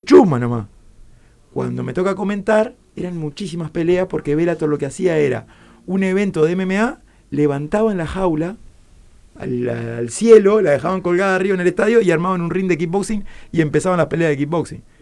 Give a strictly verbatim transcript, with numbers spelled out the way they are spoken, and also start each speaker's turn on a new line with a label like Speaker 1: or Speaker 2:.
Speaker 1: chusma nomás. Cuando me toca comentar, eran muchísimas peleas porque Bellator lo que hacía era un evento de M M A, levantaban la jaula al, al cielo, la dejaban colgada arriba en el estadio y armaban un ring de kickboxing y empezaban las peleas de kickboxing.